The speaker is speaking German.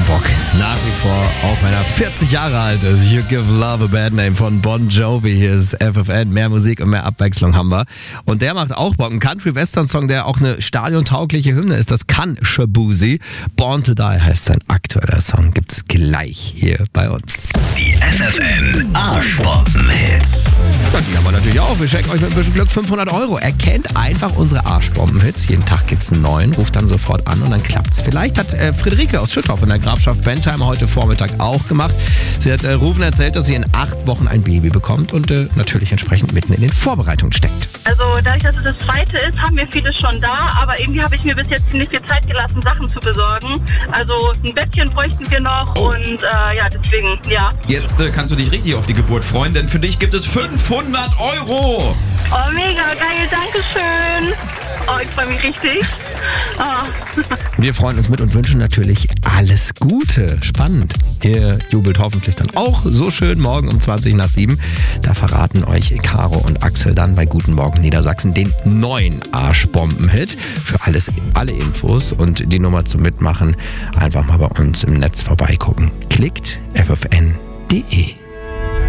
Bock. Nach wie vor, auch wenn er 40 Jahre alt ist. You Give Love a Bad Name von Bon Jovi. Hier ist FFN. Mehr Musik und mehr Abwechslung haben wir. Und der macht auch Bock. Ein Country-Western-Song, der auch eine stadiontaugliche Hymne ist. Das kann Shaboozey. Born to Die heißt sein aktueller Song. Gibt's gleich hier bei uns. Die FFN Arschbomben-Hits. Die haben wir natürlich auch. Wir schenken euch mit ein bisschen Glück 500 €. Erkennt einfach unsere Arschbomben-Hits. Jeden Tag gibt's einen neuen. Ruft dann sofort an und dann klappt's. Vielleicht hat Friederike aus Schüttorf in der Grafschaft Bentheim heute Vormittag auch gemacht. Sie hat Rufen erzählt, dass sie in 8 Wochen ein Baby bekommt und natürlich entsprechend mitten in den Vorbereitungen steckt. Also dadurch, dass es das zweite ist, haben wir vieles schon da, aber irgendwie habe ich mir bis jetzt ziemlich viel Zeit gelassen, Sachen zu besorgen. Also ein Bettchen bräuchten wir noch und deswegen, ja. Jetzt kannst du dich richtig auf die Geburt freuen, denn für dich gibt es 500 €. Oh, mega geil, danke schön. Oh, ich freue mich richtig. Oh. Wir freuen uns mit und wünschen natürlich alles Gute. Spannend. Ihr jubelt hoffentlich dann auch so schön morgen um 7:20. Da verraten euch Caro und Axel dann bei Guten Morgen Niedersachsen den neuen Arschbomben-Hit. Für alle Infos und die Nummer zum Mitmachen einfach mal bei uns im Netz vorbeigucken. Klickt ffn.de.